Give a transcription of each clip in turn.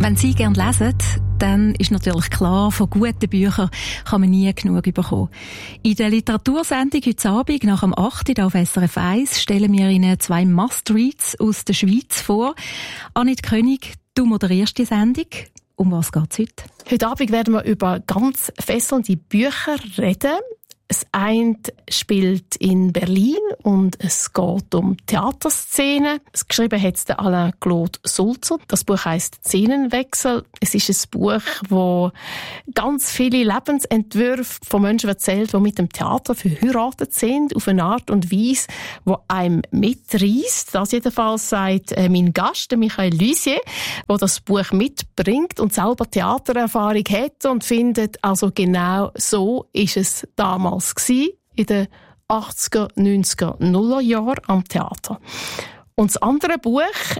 Wenn Sie gerne lesen, dann ist natürlich klar, von guten Büchern kann man nie genug bekommen. In der Literatursendung heute Abend nach dem 8. auf SRF 1 stellen wir Ihnen 2 Must-Reads aus der Schweiz vor. Annette König, du moderierst die Sendung. Um was geht's heute? Heute Abend werden wir über ganz fesselnde Bücher reden. Das eine spielt in Berlin und es geht um Theaterszenen. Es geschrieben hat es Alain-Claude Sulzer. Das Buch heisst «Szenenwechsel». Es ist ein Buch, das ganz viele Lebensentwürfe von Menschen erzählt, die mit dem Theater verheiratet sind, auf eine Art und Weise, die einem mitreisst. Das jedenfalls sagt mein Gast, Michael Lusier, der das Buch mitbringt und selber Theatererfahrung hat und findet, also genau so ist es damals in den 80er, 90er, 0er Jahren am Theater. Und das andere Buch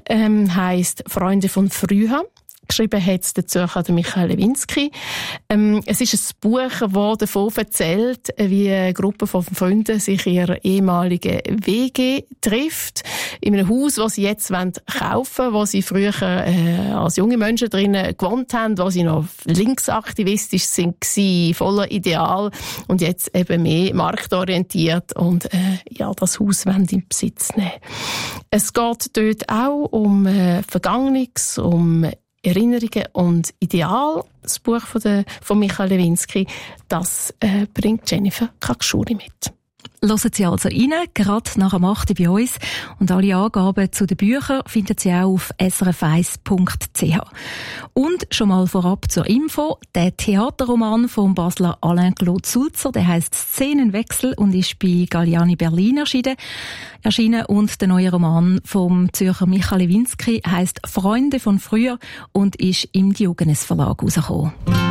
heisst «Freunde von früher». Geschrieben hat es der Zürcher Michael Lewinsky. Es ist ein Buch, das davon erzählt, wie eine Gruppe von Freunden sich in ihrer ehemaligen WG trifft. In einem Haus, das sie jetzt kaufen wollen, wo sie früher als junge Menschen drinnen gewohnt haben, wo sie noch linksaktivistisch waren, voller Ideal und jetzt eben mehr marktorientiert und das Haus wollen in Besitz nehmen. Es geht dort auch um Vergangenes, um Erinnerungen und Ideal. Das Buch von Michael Lewinsky, das bringt Jennifer Kakschuri mit. Hören Sie also rein, gerade nach dem 8. bei uns. Und alle Angaben zu den Büchern finden Sie auch auf srf1.ch. Und schon mal vorab zur Info, der Theaterroman vom Basler Alain-Claude Sulzer, der heisst «Szenenwechsel» und ist bei Galliani Berlin erschienen. Und der neue Roman vom Zürcher Michael Lewinsky heisst «Freunde von früher» und ist im Diogenes Verlag herausgekommen.